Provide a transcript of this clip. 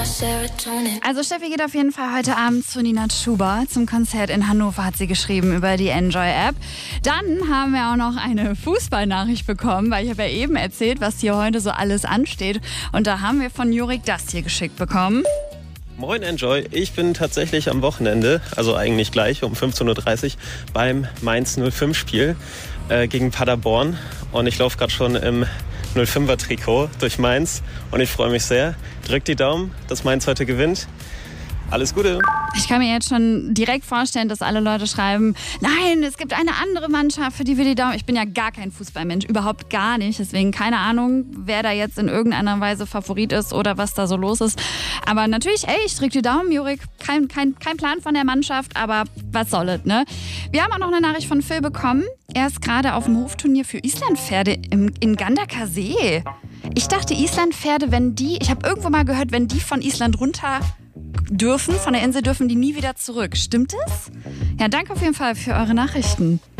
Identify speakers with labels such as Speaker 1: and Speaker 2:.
Speaker 1: Also Steffi geht auf jeden Fall heute Abend zu Nina Chuba zum Konzert in Hannover, hat sie geschrieben über die Enjoy-App. Dann haben wir auch noch eine Fußballnachricht bekommen, weil ich habe ja eben erzählt, was hier heute so alles ansteht. Und da haben wir von Jurik das hier geschickt bekommen.
Speaker 2: Moin Enjoy, ich bin tatsächlich am Wochenende, also eigentlich gleich um 15.30 Uhr beim Mainz 05 Spiel gegen Paderborn. Und ich laufe gerade schon im 05er Trikot durch Mainz und ich freue mich sehr. Drückt die Daumen, dass Mainz heute gewinnt. Alles Gute.
Speaker 1: Ich kann mir jetzt schon direkt vorstellen, dass alle Leute schreiben, nein, es gibt eine andere Mannschaft, für die wir die Daumen. Ich bin ja gar kein Fußballmensch, überhaupt gar nicht. Deswegen keine Ahnung, wer da jetzt in irgendeiner Weise Favorit ist oder was da so los ist. Aber natürlich, ich drücke die Daumen, Jurik. Kein Plan von der Mannschaft, aber was soll es, ne? Wir haben auch noch eine Nachricht von Phil bekommen. Er ist gerade auf dem Hofturnier für Islandpferde in Gandaker See. Ich dachte, Islandpferde, ich habe irgendwo mal gehört, wenn die von Island runter dürfen, von der Insel dürfen die nie wieder zurück. Stimmt es? Ja, danke auf jeden Fall für eure Nachrichten.